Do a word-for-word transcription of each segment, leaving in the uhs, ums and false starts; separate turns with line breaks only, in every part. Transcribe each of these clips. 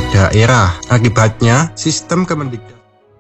daerah. Akibatnya, sistem Kemendikbud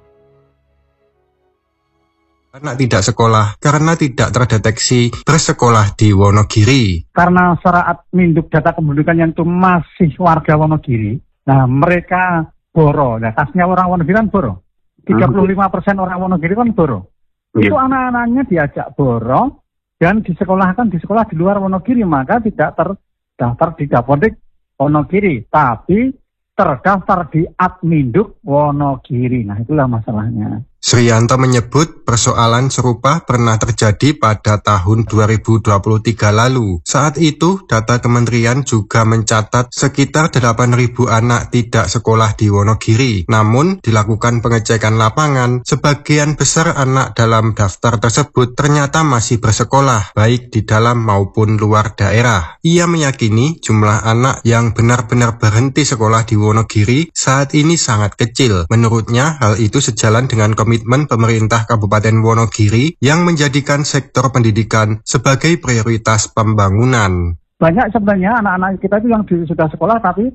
anak tidak sekolah karena tidak terdeteksi bersekolah di Wonogiri.
Karena secara adminduk data kependudukan yang itu masih warga Wonogiri, nah mereka boro. Nah, khasnya orang Wonogiri kan boro. tiga puluh lima persen orang Wonogiri kan boro.
Ya.
Itu anak-anaknya diajak boro dan disekolahkan di sekolah di luar Wonogiri, maka tidak terdaftar di Dapodik Wonogiri, tapi terdaftar di adminduk Wonogiri. Nah, itulah masalahnya.
Sriyanto menyebut persoalan serupa pernah terjadi pada tahun dua ribu dua puluh tiga lalu. Saat itu, data kementerian juga mencatat sekitar delapan ribu anak tidak sekolah di Wonogiri. Namun, dilakukan pengecekan lapangan, sebagian besar anak dalam daftar tersebut ternyata masih bersekolah, baik di dalam maupun luar daerah. Ia meyakini jumlah anak yang benar-benar berhenti sekolah di Wonogiri saat ini sangat kecil. Menurutnya, hal itu sejalan dengan komitmen pemerintah Kabupaten Wonogiri yang menjadikan sektor pendidikan sebagai prioritas pembangunan.
Banyak sebenarnya anak-anak kita itu yang di, sudah sekolah tapi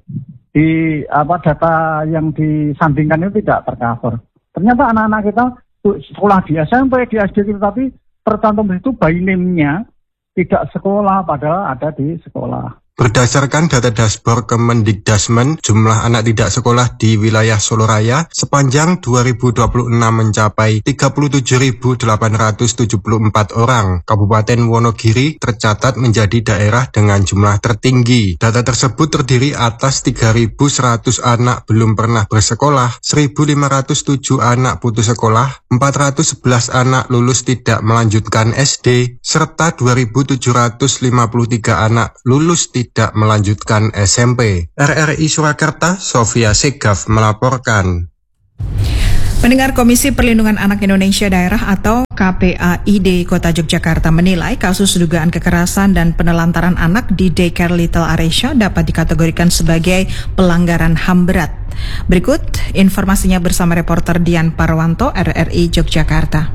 di apa data yang disandingkan itu tidak tercover. Ternyata anak-anak kita sekolah di S M P, di S D kita, tapi tercantum di situ by name-nya tidak sekolah padahal ada di sekolah.
Berdasarkan data dashboard Kemendikdasmen, jumlah anak tidak sekolah di wilayah Solo Raya sepanjang dua ribu dua puluh enam mencapai tiga puluh tujuh ribu delapan ratus tujuh puluh empat orang. Kabupaten Wonogiri tercatat menjadi daerah dengan jumlah tertinggi. Data tersebut terdiri atas tiga ribu seratus anak belum pernah bersekolah, seribu lima ratus tujuh anak putus sekolah, empat ratus sebelas anak lulus tidak melanjutkan S D, serta dua ribu tujuh ratus lima puluh tiga anak lulus tidak tidak melanjutkan S M P. R R I Surakarta, Sofia Segaf melaporkan.
Pendengar, Komisi Perlindungan Anak Indonesia Daerah atau K P A I D Kota Yogyakarta menilai kasus dugaan kekerasan dan penelantaran anak di Daycare Little Aresya dapat dikategorikan sebagai pelanggaran H A M berat. Berikut informasinya bersama reporter Dian Parwanto, R R I Yogyakarta.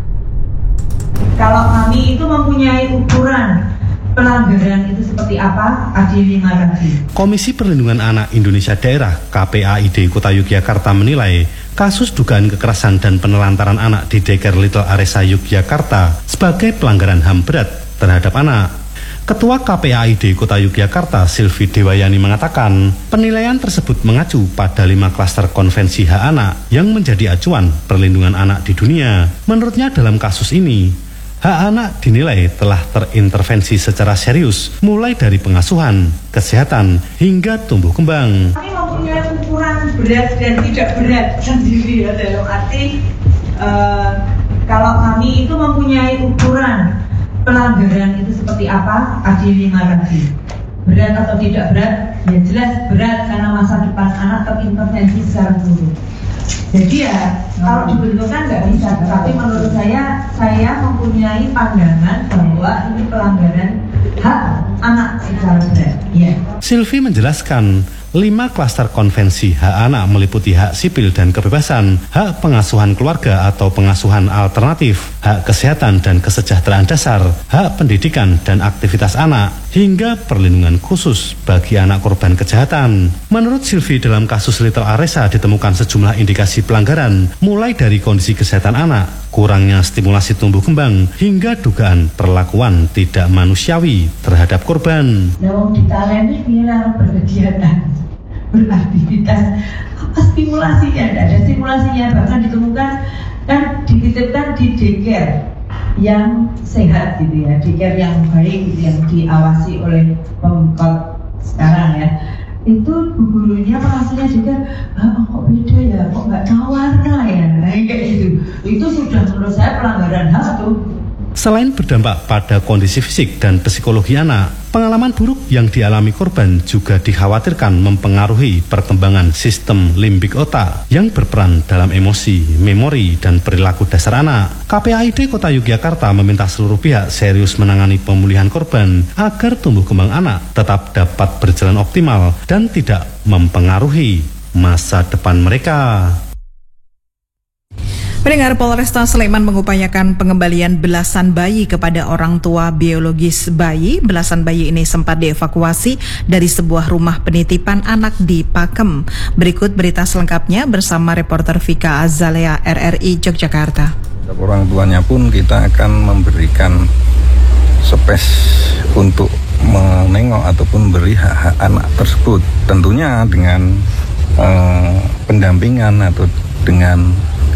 Kalau kami itu mempunyai ukuran pelanggaran itu seperti apa? Adi Maradi.
Komisi Perlindungan Anak Indonesia Daerah K P A I D Kota Yogyakarta menilai kasus dugaan kekerasan dan penelantaran anak di Daycare Little Aresya Yogyakarta sebagai pelanggaran H A M berat terhadap anak. Ketua K P A I D Kota Yogyakarta, Silvi Dewayani mengatakan, penilaian tersebut mengacu pada lima klaster konvensi hak anak yang menjadi acuan perlindungan anak di dunia. Menurutnya dalam kasus ini, hak anak dinilai telah terintervensi secara serius, mulai dari pengasuhan, kesehatan, hingga tumbuh kembang.
Kami mempunyai ukuran berat dan tidak berat sendiri ya, dalam arti uh, kalau kami itu mempunyai ukuran pelanggaran itu seperti apa? Adi Maradi. Berat atau tidak berat? Ya jelas berat karena masa depan anak terintervensi secara buruk. Jadi ya kalau dibentukkan nggak bisa, tapi menurut saya saya mempunyai pandangan bahwa ini pelanggaran hak anak secara berat. Ya.
Silvi menjelaskan, lima klaster konvensi hak anak meliputi hak sipil dan kebebasan, hak pengasuhan keluarga atau pengasuhan alternatif, hak kesehatan dan kesejahteraan dasar, hak pendidikan dan aktivitas anak, hingga perlindungan khusus bagi anak korban kejahatan. Menurut Silvi, dalam kasus Little Aresya ditemukan sejumlah indikasi pelanggaran, mulai dari kondisi kesehatan anak, kurangnya stimulasi tumbuh kembang, hingga dugaan perlakuan tidak manusiawi terhadap korban.
Nah, di talent ini harus berkegiatan, beraktivitas, apa stimulasinya? Tidak ada stimulasinya, bahkan ditemukan kan dititipkan di daycare yang sehat gitu ya, daycare yang baik gitu, yang diawasi oleh Pemkot sekarang ya. Itu bu gurunya, pengasuhnya juga, ah, kok beda ya, kok nggak tahu warna ya, nah kayak gitu. Itu sudah menurut saya pelanggaran hak tuh.
Selain berdampak pada kondisi fisik dan psikologi anak, pengalaman buruk yang dialami korban juga dikhawatirkan mempengaruhi perkembangan sistem limbik otak yang berperan dalam emosi, memori, dan perilaku dasar anak. K P A I D Kota Yogyakarta meminta seluruh pihak serius menangani pemulihan korban agar tumbuh kembang anak tetap dapat berjalan optimal dan tidak mempengaruhi masa depan mereka.
Pendengar, Polresta Sleman mengupayakan pengembalian belasan bayi kepada orang tua biologis bayi. Belasan bayi ini sempat dievakuasi dari sebuah rumah penitipan anak di Pakem. Berikut berita selengkapnya bersama reporter Vika Azalea R R I Yogyakarta.
Orang tuanya pun kita akan memberikan space untuk menengok ataupun beri hak-hak anak tersebut. Tentunya dengan uh, pendampingan atau dengan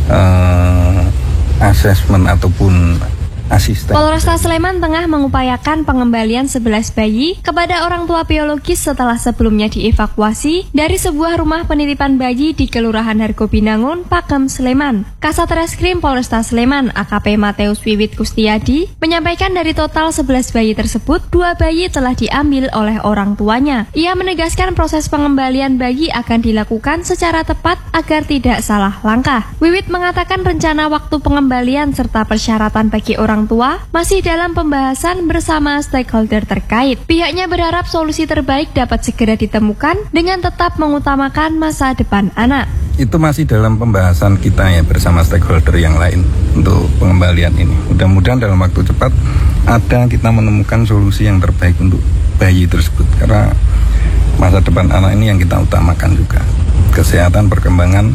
Uh, asesmen ataupun asisten.
Polresta Sleman tengah mengupayakan pengembalian sebelas bayi kepada orang tua biologis setelah sebelumnya dievakuasi dari sebuah rumah penitipan bayi di Kelurahan Hargobinangun, Pakem, Sleman. Kasat Reskrim Polresta Sleman A K P Mateus Wiwit Kustiadi menyampaikan dari total sebelas bayi tersebut, dua bayi telah diambil oleh orang tuanya. Ia menegaskan proses pengembalian bayi akan dilakukan secara tepat agar tidak salah langkah. Wiwit mengatakan rencana waktu pengembalian serta persyaratan bagi orang tua masih dalam pembahasan bersama stakeholder terkait. Pihaknya berharap solusi terbaik dapat segera ditemukan dengan tetap mengutamakan masa depan anak.
Itu masih dalam pembahasan kita ya bersama stakeholder yang lain untuk pengembalian ini. Mudah-mudahan dalam waktu cepat ada kita menemukan solusi yang terbaik untuk bayi tersebut, karena masa depan anak ini yang kita utamakan juga. Kesehatan, perkembangan,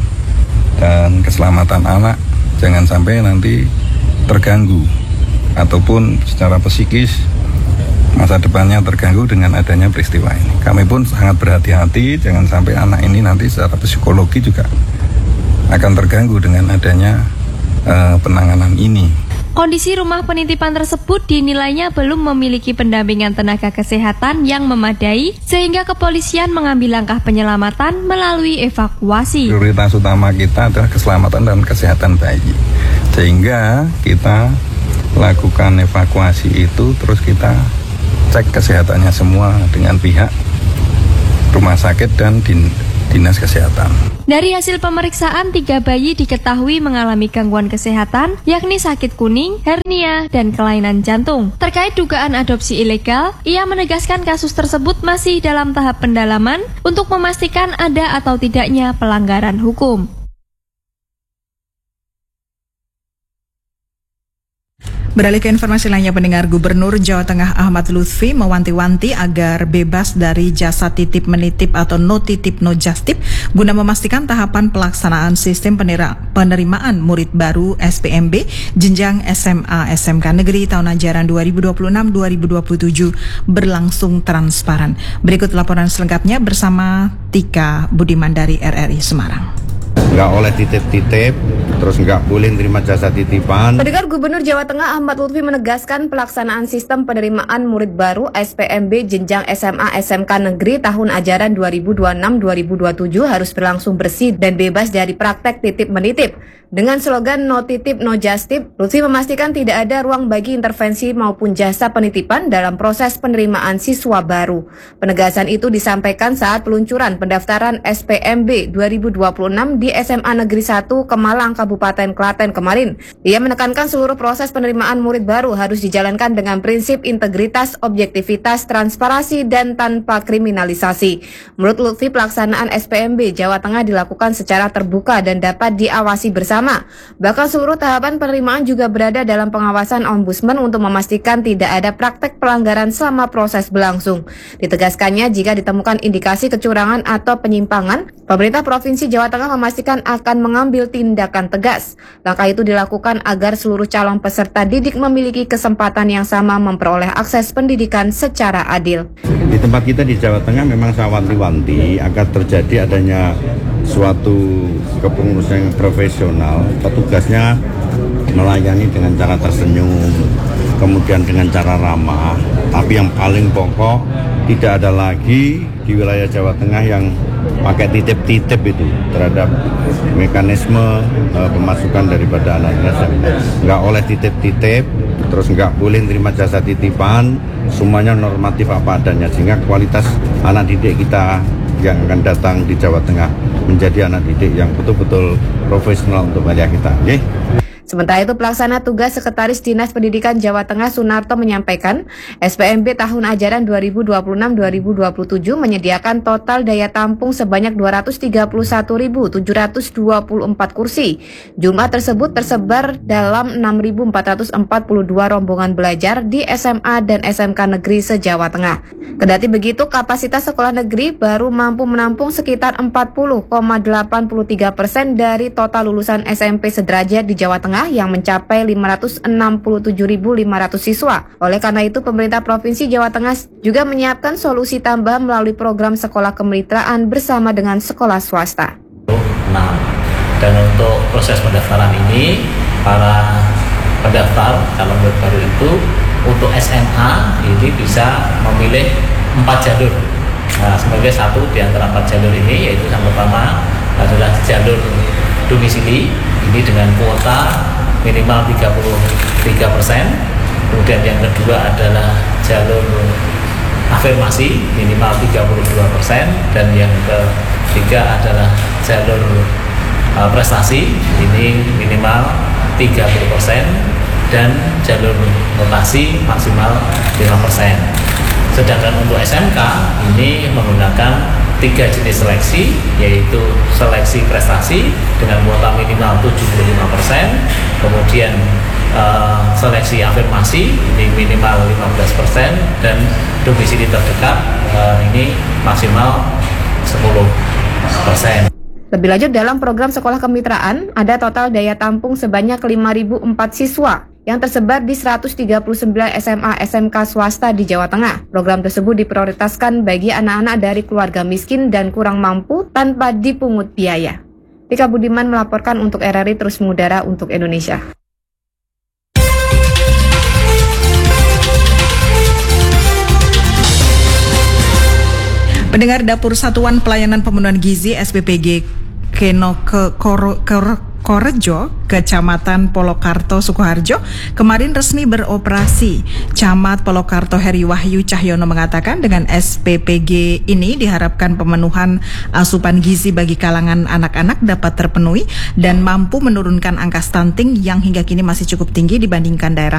dan keselamatan anak jangan sampai nanti terganggu ataupun secara psikis masa depannya terganggu dengan adanya peristiwa ini. Kami pun sangat berhati-hati jangan sampai anak ini nanti secara psikologi juga akan terganggu dengan adanya uh, penanganan ini.
Kondisi rumah penitipan tersebut dinilainya belum memiliki pendampingan tenaga kesehatan yang memadai sehingga kepolisian mengambil langkah penyelamatan melalui evakuasi.
Prioritas utama kita adalah keselamatan dan kesehatan bayi. Sehingga kita lakukan evakuasi itu, terus kita cek kesehatannya semua dengan pihak rumah sakit dan din, dinas kesehatan.
Dari hasil pemeriksaan, tiga bayi diketahui mengalami gangguan kesehatan, yakni sakit kuning, hernia, dan kelainan jantung. Terkait dugaan adopsi ilegal, ia menegaskan kasus tersebut masih dalam tahap pendalaman untuk memastikan ada atau tidaknya pelanggaran hukum.
Beralih ke informasi lainnya, pendengar, Gubernur Jawa Tengah Ahmad Lutfi mewanti-wanti agar bebas dari jasa titip menitip atau no titip no justip guna memastikan tahapan pelaksanaan sistem penerimaan murid baru S P M B jenjang S M A S M K Negeri tahun ajaran dua ribu dua puluh enam dua ribu dua puluh tujuh berlangsung transparan. Berikut laporan selengkapnya bersama Tika Budiman dari R R I Semarang.
Nggak oleh titip-titip, terus nggak boleh terima jasa titipan.
Pendengar, Gubernur Jawa Tengah Ahmad Lutfi menegaskan pelaksanaan sistem penerimaan murid baru S P M B jenjang S M A S M K Negeri tahun ajaran dua ribu dua puluh enam dua ribu dua puluh tujuh harus berlangsung bersih dan bebas dari praktek titip menitip. Dengan slogan no titip no justip, Lutfi memastikan tidak ada ruang bagi intervensi maupun jasa penitipan dalam proses penerimaan siswa baru. Penegasan itu disampaikan saat peluncuran pendaftaran S P M B dua ribu dua puluh enam di S M A Negeri satu Kemalang, Kabupaten Klaten kemarin. Ia menekankan seluruh proses penerimaan murid baru harus dijalankan dengan prinsip integritas, objektivitas, transparansi, dan tanpa kriminalisasi. Menurut Lutfi, pelaksanaan S P M B Jawa Tengah dilakukan secara terbuka dan dapat diawasi bersama. Bahkan seluruh tahapan penerimaan juga berada dalam pengawasan Ombudsman untuk memastikan tidak ada praktek pelanggaran selama proses berlangsung. Ditegaskannya, jika ditemukan indikasi kecurangan atau penyimpangan, pemerintah Provinsi Jawa Tengah memastikan akan mengambil tindakan tegas. Langkah itu dilakukan agar seluruh calon peserta didik memiliki kesempatan yang sama memperoleh akses pendidikan secara adil.
Di tempat kita di Jawa Tengah memang saya wanti-wanti agar terjadi adanya suatu kepengurusan yang profesional, petugasnya melayani dengan cara tersenyum, kemudian dengan cara ramah, tapi yang paling pokok tidak ada lagi di wilayah Jawa Tengah yang pakai titip-titip itu terhadap mekanisme uh, pemasukan daripada anak-anak. Nggak oleh titip-titip, terus nggak boleh terima jasa titipan, semuanya normatif apa adanya, sehingga kualitas anak didik kita yang akan datang di Jawa Tengah menjadi anak didik yang betul-betul profesional untuk wilayah kita. Okay?
Sementara itu, pelaksana tugas Sekretaris Dinas Pendidikan Jawa Tengah Sunarto menyampaikan, S P M B tahun ajaran dua ribu dua puluh enam dua ribu dua puluh tujuh menyediakan total daya tampung sebanyak dua ratus tiga puluh satu ribu tujuh ratus dua puluh empat kursi. Jumlah tersebut tersebar dalam enam ribu empat ratus empat puluh dua rombongan belajar di S M A dan S M K negeri se-Jawa Tengah. Kendati begitu, kapasitas sekolah negeri baru mampu menampung sekitar empat puluh koma delapan puluh tiga persen dari total lulusan S M P sederajat di Jawa Tengah yang mencapai lima ratus enam puluh tujuh ribu lima ratus siswa. Oleh karena itu, pemerintah Provinsi Jawa Tengah juga menyiapkan solusi tambahan melalui program sekolah kemitraan bersama dengan sekolah swasta.
Nah, dan untuk proses pendaftaran ini, para pendaftar calon murid baru itu untuk S M A ini bisa memilih empat jalur. Nah, sebagai satu di antara empat jalur ini, yaitu yang pertama adalah jalur domisili, ini dengan kuota minimal tiga puluh tiga persen. Kemudian yang kedua adalah jalur afirmasi minimal tiga puluh dua persen, dan yang ketiga adalah jalur uh, prestasi, ini minimal tiga puluh persen, dan jalur rotasi maksimal lima persen. Sedangkan untuk S M K ini menggunakan tiga jenis seleksi, yaitu seleksi prestasi dengan kuota minimal tujuh puluh lima persen, kemudian uh, seleksi afirmasi ini minimal lima belas persen, dan domisili terdekat uh, ini maksimal sepuluh persen.
Lebih lanjut, dalam program sekolah kemitraan ada total daya tampung sebanyak lima ribu empat siswa yang tersebar di seratus tiga puluh sembilan S M A S M K swasta di Jawa Tengah. Program tersebut diprioritaskan bagi anak-anak dari keluarga miskin dan kurang mampu tanpa dipungut biaya. Tika Budiman melaporkan untuk R R I Terus Mengudara untuk Indonesia.
Pendengar, Dapur Satuan Pelayanan Pemenuhan Gizi S P P G Keno ke Koro, Koro, Korejo, Kecamatan Polokarto, Sukoharjo, kemarin resmi beroperasi. Camat Polokarto Heri Wahyu Cahyono mengatakan dengan S P P G ini diharapkan pemenuhan asupan gizi bagi kalangan anak-anak dapat terpenuhi dan mampu menurunkan angka stunting yang hingga kini masih cukup tinggi dibandingkan daerah